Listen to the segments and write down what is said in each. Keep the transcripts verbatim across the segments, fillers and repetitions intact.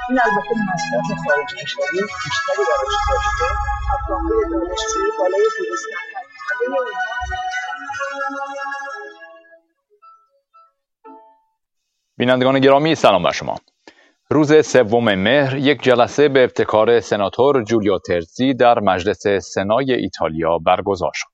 این البته مصرف خارج کشوری بیشتری براش داشته. افرادهای دانشجویی بالای دویست نفر همه اونها. بینندگان گرامی سلام بر شما. روز سوم مهر یک جلسه به ابتکار سناتور جولیو ترزی در مجلس سنای ایتالیا برگزار شد.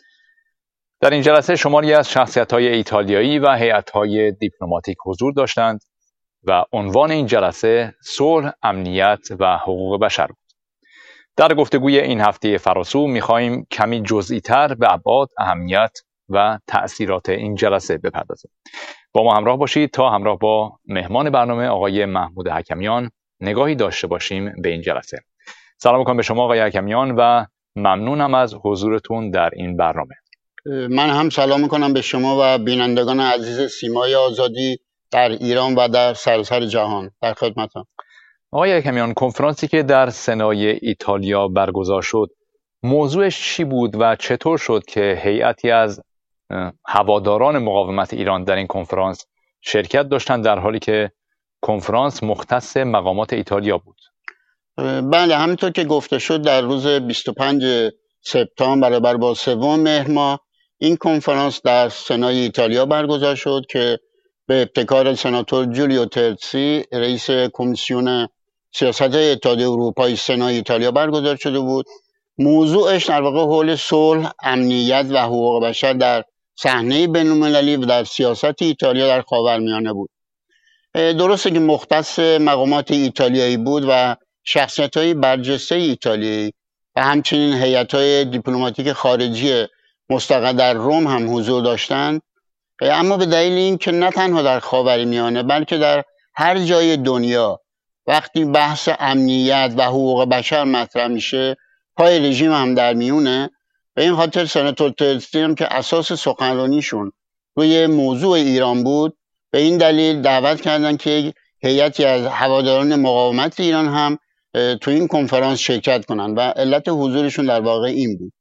در این جلسه شماری از شخصیت‌های ایتالیایی و هیئت‌های دیپلماتیک حضور داشتند و عنوان این جلسه صلح، امنیت و حقوق بشر بود. در گفتگوی این هفته فراسو می‌خواهیم کمی جزئی‌تر به ابعاد، اهمیت و تأثیرات این جلسه بپردازیم. با ما همراه باشید تا همراه با مهمان برنامه آقای محمود حکمیان نگاهی داشته باشیم به این جلسه. سلام می‌کنم به شما آقای حکمیان و ممنونم از حضورتون در این برنامه. من هم سلام میکنم به شما و بینندگان عزیز سیمای آزادی در ایران و در سراسر جهان. در خدمتم. آقای حکمیان، کنفرانسی که در سنای ایتالیا برگزار شد موضوعش چی بود و چطور شد که هیئتی از هواداران مقاومت ایران در این کنفرانس شرکت داشتند در حالی که کنفرانس مختص مقامات ایتالیا بود؟ بله، همینطور که گفته شد در روز بیست و پنجم سپتامبر برابر با سوم مهر ماه این کنفرانس در سنای ایتالیا برگزار شد که به ابتکار سناتور جولیو ترزی رئیس کمیسیون سیاست اتحادیه اروپای سنای ایتالیا برگزار شده بود. موضوعش در واقع حول صلح، امنیت و حقوق بشر در صحنه بین‌المللی و در سیاست ایتالیا در خاورمیانه بود. درسته که مختص مقامات ایتالیایی بود و شخصیت‌های برجسته ایتالیایی و همچنین هیئت‌های دیپلماتیک خارجی مستقر در روم هم حضور داشتند، اما به دلیل اینکه نه تنها در خاورمیانه بلکه در هر جای دنیا وقتی بحث امنیت و حقوق بشر مطرح میشه پای رژیم هم در میونه، به این خاطر سناتور ترزی هم که اساس سخنرانیشون روی موضوع ایران بود، به این دلیل دعوت کردن که هیئتی از هواداران مقاومت ایران هم تو این کنفرانس شرکت کنن و علت حضورشون در واقع این بود.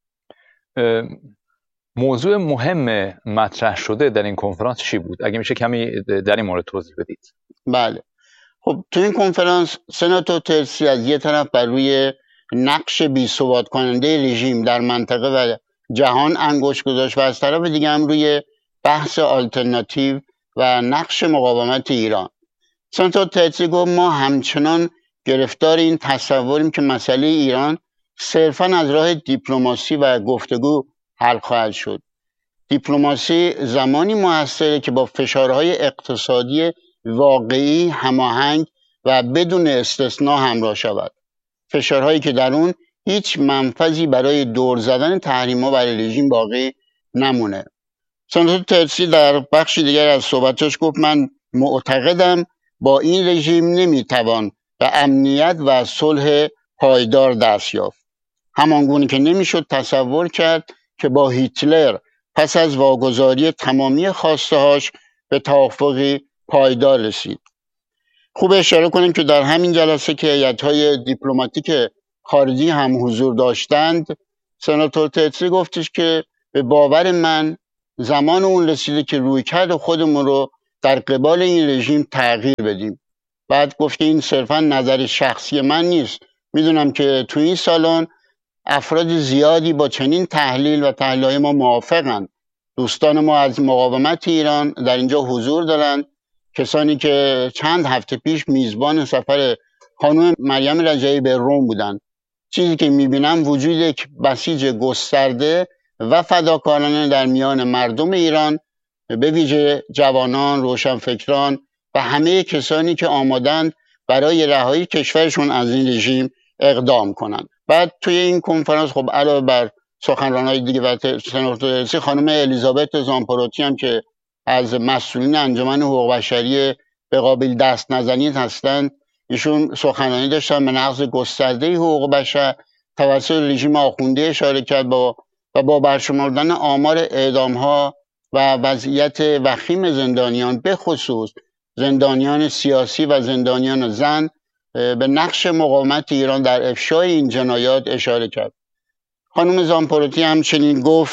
موضوع مهم مطرح شده در این کنفرانس چی بود؟ اگه میشه کمی در این مورد توضیح بدید. بله، خب تو این کنفرانس سناتور ترزی از یه طرف بر روی نقش بی‌ثبات کننده رژیم در منطقه و جهان انگشت گذاشت و از طرف دیگه هم روی بحث آلترناتیو و نقش مقاومت ایران. سناتور ترزی گفت ما همچنان گرفتار این تصوریم که مسئله ایران صرفاً از راه دیپلماسی و گفتگو حل خواهد شد. دیپلماسی زمانی موثره که با فشارهای اقتصادی واقعی هماهنگ و بدون استثناء همراه شود. فشارهایی که در اون هیچ منفذی برای دور زدن تحریم‌ها برای رژیم باقی نمونه. سناتور ترزی در بخش دیگر از صحبتش گفت من معتقدم با این رژیم نمیتوان به امنیت و صلح پایدار دست یافت. همانگونه که نمیشد تصور کرد که با هیتلر پس از واگذاری تمامی خواسته‌هاش به توافقی پایدار رسید. خوب اشاره کنیم که در همین جلسه که هیئت‌های دیپلماتیک خارجی هم حضور داشتند، سناتور ترزی گفتش که به باور من زمان اون رسیده که رویکرد خودمون رو در قبال این رژیم تغییر بدیم. بعد گفت که این صرفا نظر شخصی من نیست. میدونم که تو این سالن افراد زیادی با چنین تحلیل و تحلیل‌های ما موافقند. دوستان ما از مقاومت ایران در اینجا حضور دارند، کسانی که چند هفته پیش میزبان سفر خانم مریم رجایی به روم بودند. چیزی که میبینم وجود یک بسیج گسترده و فداکارانه در میان مردم ایران، به ویژه جوانان، روشنفکران و همه کسانی که آمادند برای رهایی کشورشون از این رژیم اقدام کنند. بعد توی این کنفرانس خب علاوه بر سخنرانای دیگه و سناتور ترزی، خانم الیزابت زامپروتی هم که از مسئولین انجمن حقوق بشری به قابل دست نزنی هستند، ایشون سخنرانی داشتن به نقض گسترده حقوق بشر توسط رژیم آخونده اشاره کرد با و با برشمردن آمار اعدام‌ها و وضعیت وخیم زندانیان، به خصوص زندانیان سیاسی و زندانیان زن، به نقش مقاومت ایران در افشای این جنایات اشاره کرد. خانم زامپروتی همچنین گفت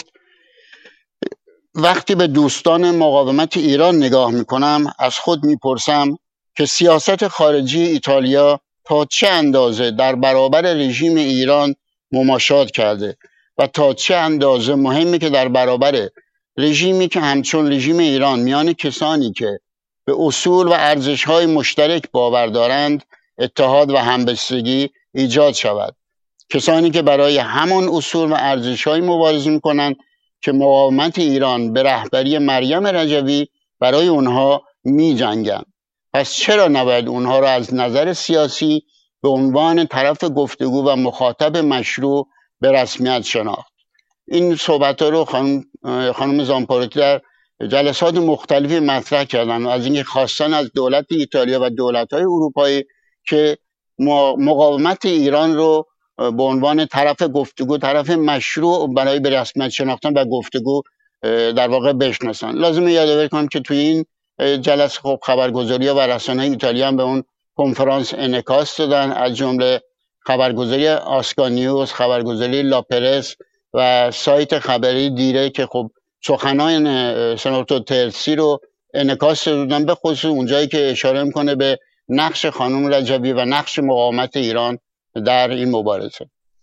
وقتی به دوستان مقاومت ایران نگاه میکنم از خود میپرسم که سیاست خارجی ایتالیا تا چه اندازه در برابر رژیم ایران مماشات کرده و تا چه اندازه مهمه که در برابر رژیمی که همچون رژیم ایران میان کسانی که به اصول و ارزش‌های مشترک باور دارند اتحاد و همبستگی ایجاد شود. کسانی که برای همان اصول و ارزش‌های مبارزه می‌کنند که مقاومت ایران به رهبری مریم رجوی برای اونها می‌جنگند. پس چرا نباید اونها را از نظر سیاسی به عنوان طرف گفتگو و مخاطب مشروع به رسمیت شناخت؟ این صحبت‌ها رو خانم خانم زامپاروتی در جلسات مختلفی مطرح کردن و از اینکه خواستن از دولت ایتالیا و دولت‌های اروپایی که مقاومت ایران رو به عنوان طرف گفتگو، طرف مشروع برای به رسمیت شناختن و گفتگو در واقع بشناسن. لازمه یادآوری کنم که توی این جلسه خب خبرگزاری‌ها و رسانه‌های ایتالیا هم به اون کنفرانس انعکاس دادن، از جمله خبرگزاری آسکا نیوز، خبرگزاری لاپرس و سایت خبری دیره که خب سخنان سناتور ترسی رو انعکاس دادن، به خصوص اونجایی که اشاره میکنه به نقش خانم رجبی و نقش مقاومت ایران در این مبارزه.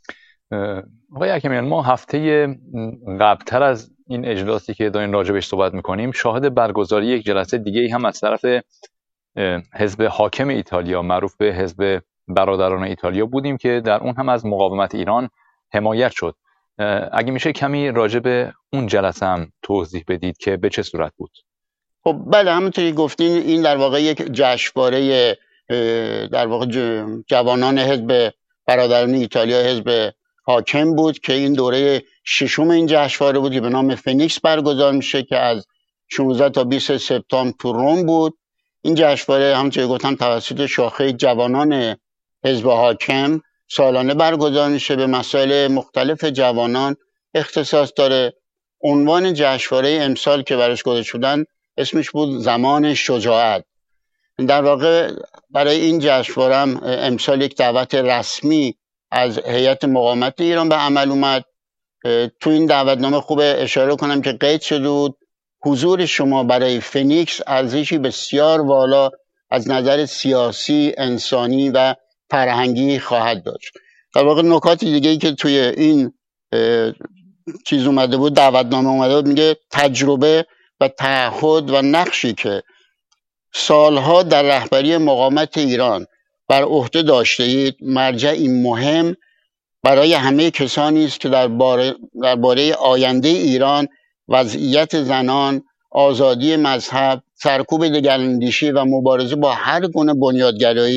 آقای اکمیان، ما هفته قبلتر از این اجلاسی که داریم راجع بهش صحبت میکنیم شاهد برگزاری یک جلسه دیگه هم از طرف حزب حاکم ایتالیا معروف به حزب برادران ایتالیا بودیم که در اون هم از مقاومت ایران حمایت شد. اگه میشه کمی راجع به اون جلسه هم توضیح بدید که به چه صورت بود؟ خب بله، همونطوری گفتین این در واقع یک جشنواره در واقع جوانان حزب برادران ایتالیا، حزب حاکم بود که این دوره ششم این جشنواره بود که به نام فنیکس برگزار میشه که از شانزده تا بیست سپتامبر تو روم بود. این جشنواره همونطوری گفتم توسط شاخه جوانان حزب حاکم سالانه برگزار میشه، به مسائل مختلف جوانان اختصاص داره. عنوان جشنواره امسال که براش گذاشته شدن اسمش بود زمان شجاعت. در واقع برای این جشنواره هم امسال یک دعوت رسمی از هیئت مقاومت ایران به عمل اومد. تو این دعوتنامه خوب اشاره کنم که قید شده بود حضور شما برای فنیکس ارزشی بسیار والا از نظر سیاسی، انسانی و فرهنگی خواهد داشت. در واقع نکات دیگه ای که توی این چیز اومده بود، دعوتنامه اومده بود، میگه تجربه و تعهد و نقشی که سالها در رهبری مقاومت ایران بر عهده داشته اید مرجعی مهم برای همه کسانی است که درباره درباره آینده ایران، وضعیت زنان، آزادی مذهب، سرکوب دگراندیشی و مبارزه با هر گونه بنیادگرایی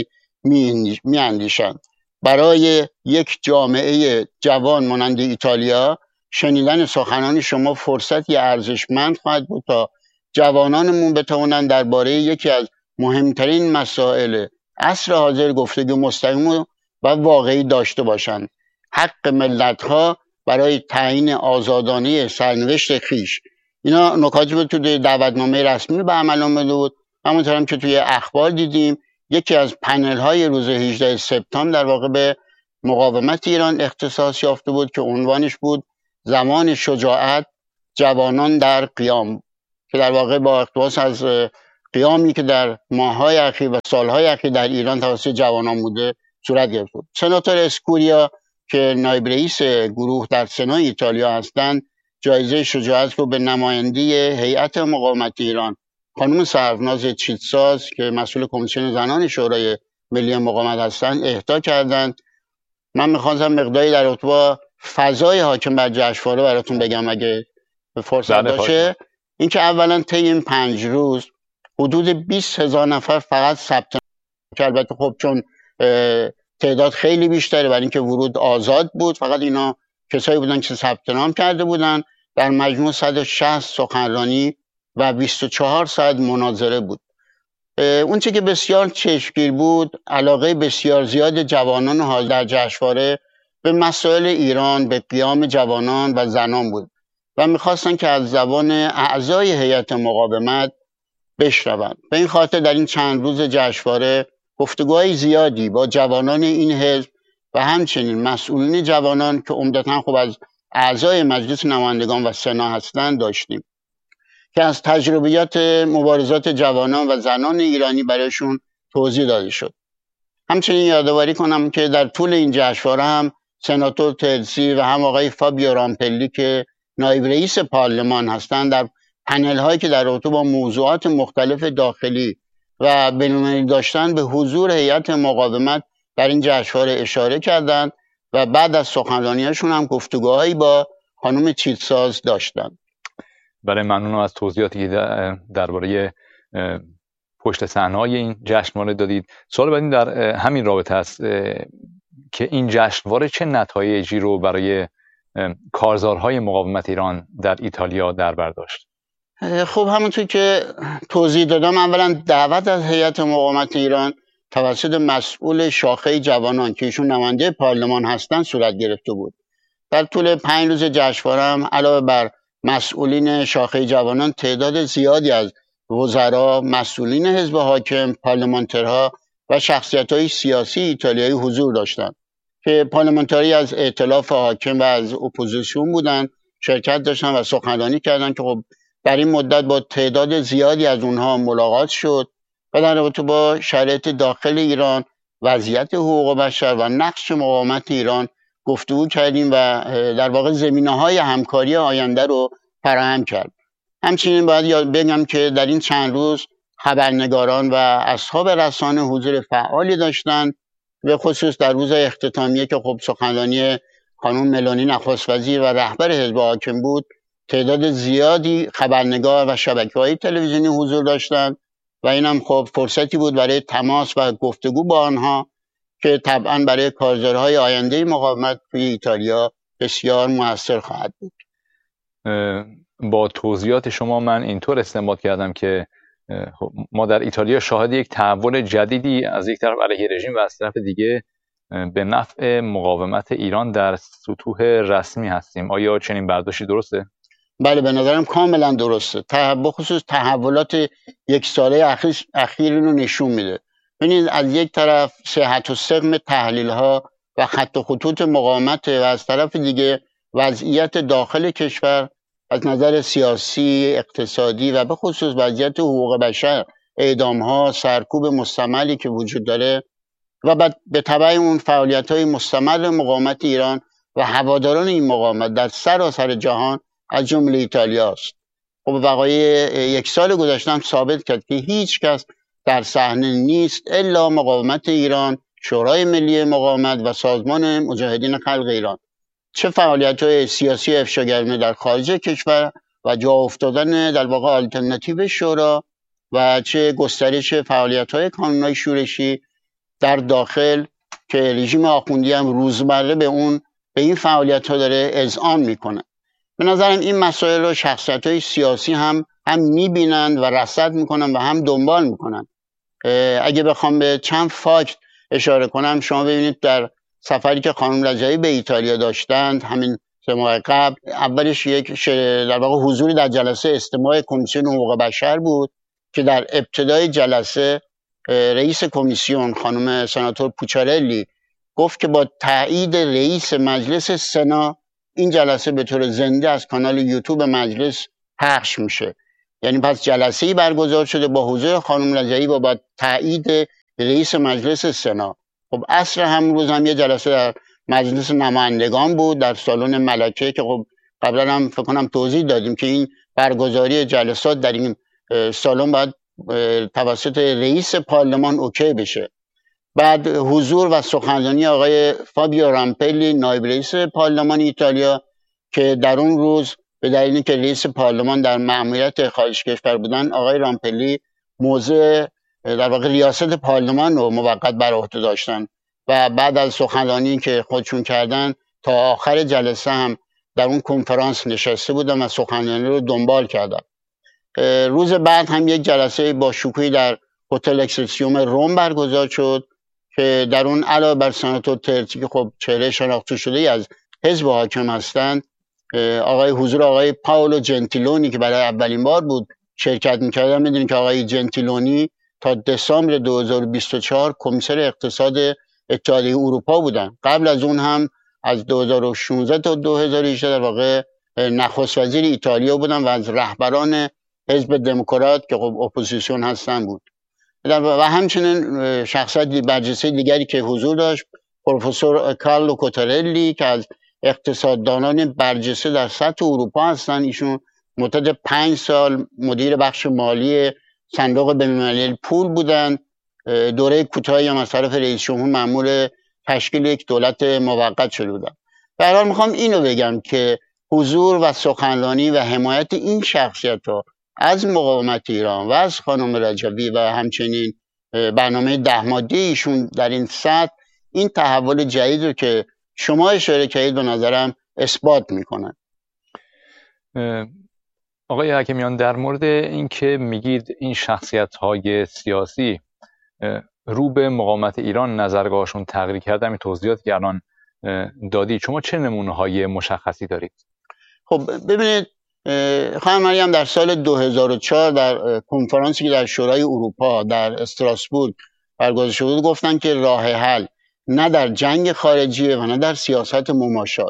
میاندیشند. برای یک جامعه جوان مانند ایتالیا شنیدن سخنان شما فرصتی ارزشمند خواهد بود تا جوانانمون بتوانند درباره یکی از مهمترین مسائل عصر حاضر گفتگو مستقیم و واقعی داشته باشند. حق ملت‌ها برای تعیین آزادانه سرنوشت خویش. اینا نکاتی بود تو دعوتنامه رسمی به عمل آمده بود. همونطور هم که توی اخبار دیدیم یکی از پنل های روز هجدهم سپتامبر در واقع به مقاومت ایران اختصاص یافته بود که عنوانش بود زمان شجاعت، جوانان در قیام، که در واقع با اقتباس از قیامی که در ماه‌های اخیر و سال‌های اخیر در ایران توسط جوانان بوده صورت گرفت. سناتور اسکوریا که نایب رئیس گروه در سنای ایتالیا هستند جایزه شجاعت رو به نمایندگی هیئت مقاومت ایران خانم سرفناز چیتساز که مسئول کمیسیون زنان شورای ملی مقاومت هستند اهدا کردند. من می‌خواستم مقداری در رابطه با فضای حاکم بر جشنواره براتون بگم اگه فرصت باشه. اینکه اولا طی این پنج روز حدود بیست هزار نفر فقط ثبت نام کردند. البته خب چون تعداد خیلی بیشتره برای اینکه ورود آزاد بود، فقط اینا کسایی بودن که ثبت نام کرده بودن. در مجموع صد و شصت سخنرانی و بیست و چهار ساعت مناظره بود. اون چه که بسیار چشمگیر بود علاقه بسیار زیاد جوانان حاضر در جشنواره به مسائل ایران، به قیام جوانان و زنان بود و میخواستن که از زبان اعضای هیئت مقاومت بشنوند. به این خاطر در این چند روز جشنواره گفتگوهای زیادی با جوانان این حزب و همچنین مسئولین جوانان که عمدتاً خب از اعضای مجلس نمایندگان و سنا هستند داشتیم که از تجربیات مبارزات جوانان و زنان ایرانی برایشون توضیح داده شد. همچنین یادآوری کنم که در طول این جشنواره هم سناتور ترسی و هم آقای فابیو رامپلی که نایب رئیس پارلمان هستند در پنل هایی که در رابطه با موضوعات مختلف داخلی و بین‌المللی داشتن به حضور هیئت مقاومت در این جشنواره اشاره کردند و بعد از سخنرانی‌هاشون هم گفتگوهایی با خانم چیتساز داشتند. برای ممنونم از توضیحاتی که درباره پشت صحنه‌های این جشنواره دادید. سوال بعدی در همین رابطه است که این جشنواره چه نتایجی رو برای کارزارهای مقاومت ایران در ایتالیا در بر داشت؟ خب همونطور که توضیح دادم، اولا دعوت از هیئت مقاومت ایران توسط مسئول شاخه جوانان که ایشون نماینده پارلمان هستند صورت گرفته بود. در طول پنج روز جشنواره هم علاوه بر مسئولین شاخه جوانان تعداد زیادی از وزرا، مسئولین حزب حاکم، پارلمانترها و شخصیت‌های سیاسی ایتالیایی حضور داشتند که پارلمانتری از ائتلاف حاکم و از اپوزیسیون بودند، شرکت داشتن و سخنرانی کردند که خب در این مدت با تعداد زیادی از اونها ملاقات شد و در رابطه با شرایط داخل ایران، وضعیت حقوق بشر و نقش مقاومت ایران گفتگو کردیم و در واقع زمینه‌های همکاری آینده رو فراهم کرد. همچنین باید بگم که در این چند روز خبرنگاران و اصحاب رسانه حضور فعالی داشتند، به خصوص در روز اختتامیه که خب سخنرانی خانم ملانی نخست وزیر و رهبر حزب حاکم بود، تعداد زیادی خبرنگار و شبکه‌های تلویزیونی حضور داشتند و اینم خب فرصتی بود برای تماس و گفتگو با آنها که طبعا برای کارزارهای آینده مقاومت توی ایتالیا بسیار موثر خواهد بود. با توضیحات شما من اینطور استنباط کردم که ما در ایتالیا شاهد یک تحول جدیدی از یک طرف علیه رژیم و از طرف دیگه به نفع مقاومت ایران در سطوح رسمی هستیم. آیا چنین برداشتی درسته؟ بله، به نظرم کاملا درسته. بخصوص تحولات یک ساله اخیر اخیر رو نشون میده. ببینید از یک طرف صحت و سقم تحلیل ها و خط و خطوط مقاومت و از طرف دیگه وضعیت داخل کشور از نظر سیاسی، اقتصادی و به خصوص وضعیت حقوق بشر، اعدام ها، سرکوب مستمری که وجود داره و بعد به تبع اون فعالیت های مستمر مقاومت ایران و هواداران این مقاومت در سراسر جهان از جمله ایتالیا است. خب وقایع یک سال گذشته هم ثابت کرد که هیچ کس در صحنه نیست الا مقاومت ایران، شورای ملی مقاومت و سازمان مجاهدین خلق ایران. چه فعالیت‌های سیاسی افشاگرانه در خارج کشور و جا افتادن در واقع آلترناتیو شورا و چه گسترش فعالیت‌های کانون‌های شورشی در داخل که رژیم آخوندی هم روزمره به اون به این فعالیت‌ها داره اذعان میکنه. به نظرم این مسائل رو شخصیت‌های سیاسی هم هم میبینند و رصد میکنن و هم دنبال میکنن. اگه بخوام به چند فاکت اشاره کنم، شما ببینید در سفری که خانم رجایی به ایتالیا داشتند همین سه ماه قبل، اولش یک در واقع حضوری در جلسه استماع کمیسیون حقوق بشر بود که در ابتدای جلسه رئیس کمیسیون خانم سناتور پوچارلی گفت که با تایید رئیس مجلس سنا این جلسه به طور زنده از کانال یوتیوب مجلس پخش میشه. یعنی پس جلسه‌ای برگزار شده با حضور خانم رجایی و با تایید رئیس مجلس سنا. خب عصر هم روز هم یه جلسه در مجلس نمایندگان بود در سالن ملکه که خب قبلا هم فکر کنم توضیح دادیم که این برگزاری جلسات در این سالن باید توسط رئیس پارلمان اوکی بشه. بعد حضور و سخنرانی آقای فابیو رامپلی نایب رئیس پارلمان ایتالیا که در اون روز به دلیلی که رئیس پارلمان در مأموریت خارج کشور بودن، آقای رامپلی موضع در واقع ریاست پارلمان رو موقت بر عهده داشتن و بعد از سخنرانی که خودشون کردن تا آخر جلسه هم در اون کنفرانس نشسته بودن و سخنرانی رو دنبال کردن. روز بعد هم یک جلسه با شکوهی در هتل اکسلسیوم روم برگزار شد که در اون علاوه بر سناتور ترسی که خب چهره شناخته شده ای از حزب حاکم هستند، آقای حضور آقای پاولو جنتیلونی که برای اولین بار بود شرکت می‌کردن. می‌دونید که آقای جنتیلونی تا دسامبر دو هزار و بیست و چهار کمیسر اقتصاد اتحادیه اروپا بودن. قبل از اون هم از دو هزار و شانزده تا دو هزار و هجده در واقع نخست وزیر ایتالیا بودن و از رهبران حزب دموکرات که خب اپوزیسیون هستن بود. و همچنین شخصیت برجسته دیگری که حضور داشت، پروفسور کارلو کوتارلی که از اقتصاددانان برجسته در سطح اروپا هستند. ایشون مدت پنج سال مدیر بخش مالی صندوق بین‌المللی پول بودند. دوره کوتاهی هم از طرف رئیس جمهور مأمور تشکیل یک دولت موقت شده بودند. به هر حال میخوام اینو بگم که حضور و سخنرانی و حمایت این شخصیت‌ها از مقاومت ایران و از خانم رجبی و همچنین برنامه ده ماده ایشون در این سطح، این تحول جدید رو که شما اشاره کردید به نظرم اثبات میکنن. آقای حکیمیان، در مورد اینکه میگید این شخصیت‌های سیاسی رو به مقاومت ایران نظرگاهشون تغییر کرده، این توضیحات که الان دادی، شما چه نمونه‌های مشخصی دارید؟ خب ببینید، خانم مریم در سال دو هزار و چهار در کنفرانسی که در شورای اروپا در استراسبورگ برگزار شده بود گفتن که راه حل نه در جنگ خارجیه و نه در سیاست مماشات،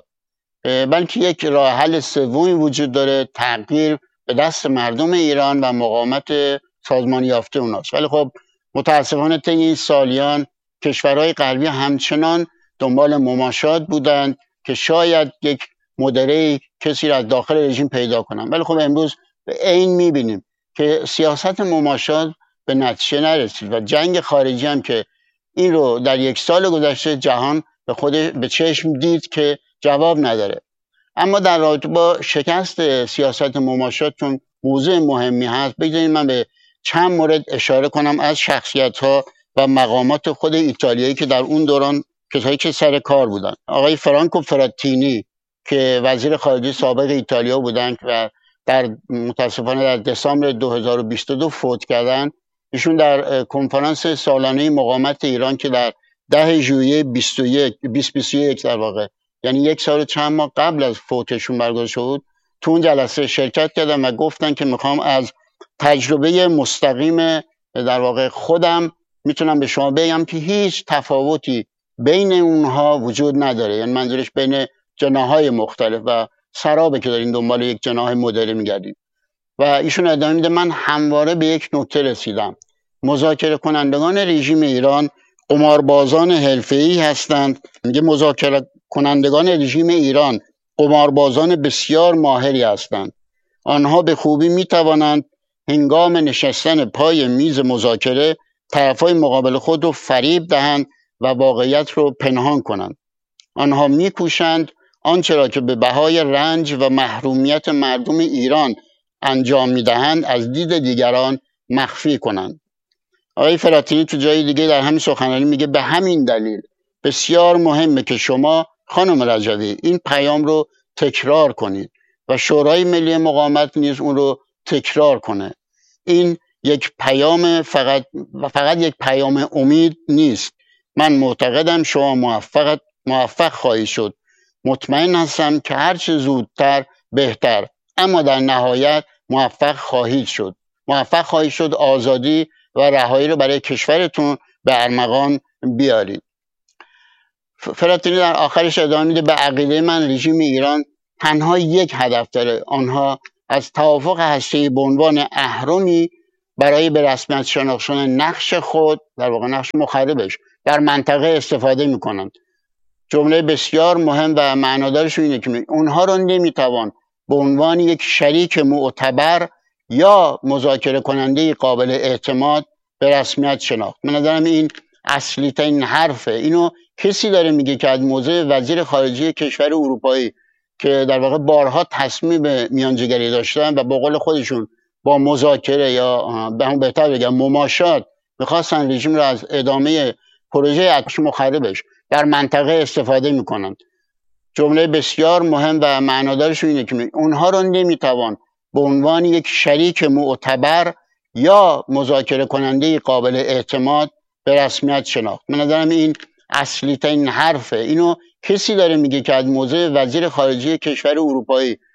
بلکه یک راه حل سومی وجود داره، تغییر به دست مردم ایران و مقاومت سازمانی یافته اوناست. ولی خب متاسفانه طی این سالیان کشورهای غربی همچنان دنبال مماشات بودند که شاید یک مدره کسی را از داخل رژیم پیدا کنن. ولی خب امروز به عین میبینیم که سیاست مماشات به نتیجه نرسید و جنگ خارجی هم که این رو در یک سال گذشته جهان به خود به چشم دید که جواب نداره. اما در رابطه با شکست سیاست مماشات، چون موضوع مهمی هست، بگذارید من به چند مورد اشاره کنم از شخصیت‌ها و مقامات خود ایتالیایی که در اون دوران کسایی که سر کار بودن. آقای فرانکو فراتینی که وزیر خارجه سابق ایتالیا بودن و در متاسفانه در دسامبر دو هزار و بیست و دو فوت کردن، ایشون در کنفرانس سالانه مقاومت ایران که در ده ژوئیه بیست و یک بیست بیست و یک در واقع، یعنی یک سال چند ماه قبل از فوتشون برگزار شد، تو اون جلسه شرکت کردم و گفتن که میخوام از تجربه مستقیم در واقع خودم میتونم به شما بگم که هیچ تفاوتی بین اونها وجود نداره. یعنی منظورش بین جناح‌های مختلف و سرابه که دارین دنبال یک جناح مدره میگردیم. و ایشون ادامه میده من همواره به یک نکته رسیدم: مذاکره کنندگان رژیم ایران قماربازان حرفه‌ای هستند. میگه مذاکره کنندگان رژیم ایران قماربازان بسیار ماهری هستند. آنها به خوبی میتوانند هنگام نشستن پای میز مذاکره طرفای مقابل خود رو فریب دهند و واقعیت رو پنهان کنند. آنها میکوشند آنچه را که به بهای رنج و محرومیت مردم ایران انجام میدهند از دید دیگران مخفی کنند. آقای فراتینی تو جای دیگه در همین سخنرانی میگه به همین دلیل بسیار مهمه که شما خانم رجبی این پیام رو تکرار کنید و شورای ملی مقاومت نیز اون رو تکرار کنه. این یک پیام فقط فقط یک پیام امید نیست. من معتقدم شما موفق موفق خواهید شد. مطمئن هستم که هر چه زودتر بهتر، اما در نهایت موفق خواهید شد. موفق خواهید شد آزادی و رهایی رو برای کشورتون به ارمغان بیارید. فراتینی در آخرش ادامه میده به عقیده من رژیم ایران تنها یک هدف داره. آنها از توافق هسته‌ای به عنوان اهرمی برای به رسمیت شناختن نقش خود، در واقع نقش مخربش، در منطقه استفاده میکنند. جمله بسیار مهم و معنادارش اینه که اونها رو نمیتوان به عنوان یک شریک معتبر یا مذاکره کننده قابل اعتماد به رسمیت شناخت. من نظرم این اصلی ترین حرفه. اینو کسی داره میگه که از موضع وزیر خارجه کشور اروپایی که در واقع بارها تصمیم میانجیگری داشتن و با قول خودشون با مذاکره یا به هم بهتر بگم مماشات میخواستن رژیم رو از ادامه پروژه اتش مخربش در منطقه استفاده میکنن. جمله بسیار مهم و معنادارش اینه که اونها رو نمیتوان به عنوان یک شریک معتبر یا مذاکره کننده قابل اعتماد به رسمیت شناخت. من نظرم این اصلی ترین حرفه. اینو کسی داره میگه که از موضع وزیر خارجه کشور اروپایی